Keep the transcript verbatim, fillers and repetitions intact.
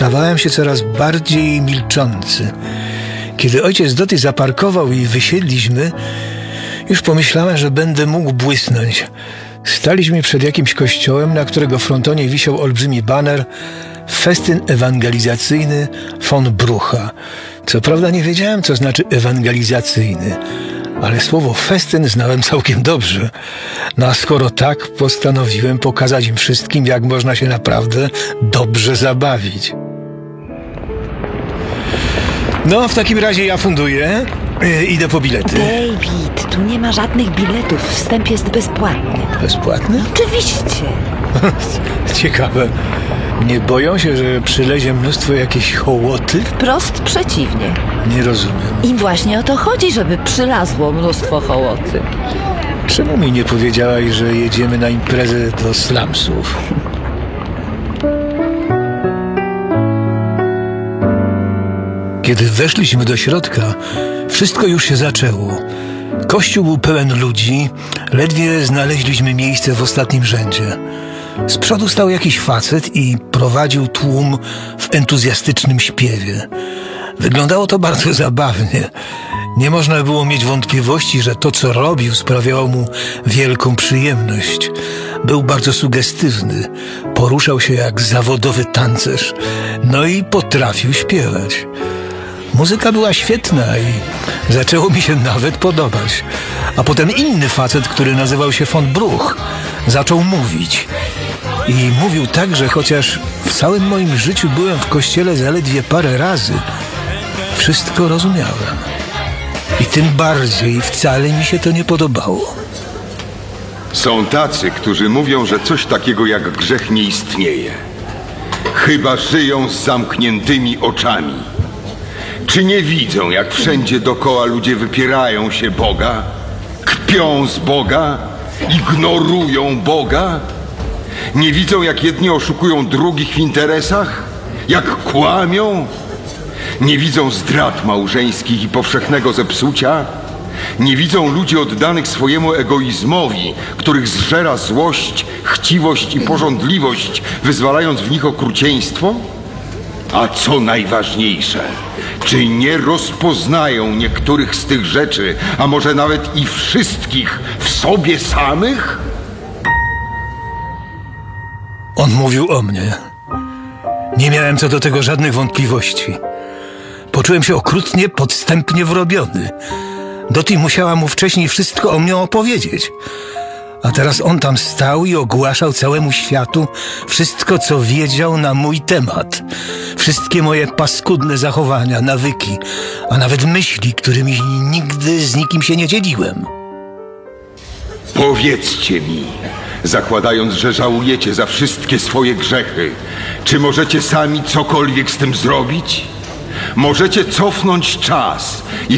stawałem się coraz bardziej milczący. Kiedy ojciec Doty zaparkował i wysiedliśmy, już pomyślałem, że będę mógł błysnąć. Staliśmy przed jakimś kościołem, na którego frontonie wisiał olbrzymi baner Festyn ewangelizacyjny von Brucha. Co prawda nie wiedziałem, co znaczy ewangelizacyjny, ale słowo festyn znałem całkiem dobrze. No a skoro tak, postanowiłem pokazać im wszystkim, jak można się naprawdę dobrze zabawić. No, w takim razie ja funduję. Yy, idę po bilety. David, tu nie ma żadnych biletów. Wstęp jest bezpłatny. Bezpłatny? Oczywiście. Ciekawe. Nie boją się, że przylezie mnóstwo jakiejś hołoty? Wprost przeciwnie. Nie rozumiem. I właśnie o to chodzi, żeby przylazło mnóstwo hołoty. Czemu mi nie powiedziałaś, że jedziemy na imprezę do slumsów? Kiedy weszliśmy do środka, wszystko już się zaczęło. Kościół był pełen ludzi, ledwie znaleźliśmy miejsce w ostatnim rzędzie. Z przodu stał jakiś facet i prowadził tłum w entuzjastycznym śpiewie. Wyglądało to bardzo zabawnie. Nie można było mieć wątpliwości, że to, co robił, sprawiało mu wielką przyjemność. Był bardzo sugestywny, poruszał się jak zawodowy tancerz, no i potrafił śpiewać. Muzyka była świetna i zaczęło mi się nawet podobać. A potem inny facet, który nazywał się von Bruch, zaczął mówić. I mówił tak, że chociaż w całym moim życiu byłem w kościele zaledwie parę razy, wszystko rozumiałem. I tym bardziej wcale mi się to nie podobało. Są tacy, którzy mówią, że coś takiego jak grzech nie istnieje. Chyba żyją z zamkniętymi oczami. Czy nie widzą, jak wszędzie dookoła ludzie wypierają się Boga, kpią z Boga, ignorują Boga? Nie widzą, jak jedni oszukują drugich w interesach? Jak kłamią? Nie widzą zdrad małżeńskich i powszechnego zepsucia? Nie widzą ludzi oddanych swojemu egoizmowi, których zżera złość, chciwość i pożądliwość, wyzwalając w nich okrucieństwo? A co najważniejsze, czy nie rozpoznają niektórych z tych rzeczy, a może nawet i wszystkich w sobie samych? On mówił o mnie. Nie miałem co do tego żadnych wątpliwości. Poczułem się okrutnie, podstępnie wrobiony. Dotty musiała mu wcześniej wszystko o mnie opowiedzieć. A teraz on tam stał i ogłaszał całemu światu wszystko, co wiedział na mój temat. Wszystkie moje paskudne zachowania, nawyki, a nawet myśli, którymi nigdy z nikim się nie dzieliłem. Powiedzcie mi, zakładając, że żałujecie za wszystkie swoje grzechy, czy możecie sami cokolwiek z tym zrobić? Możecie cofnąć czas i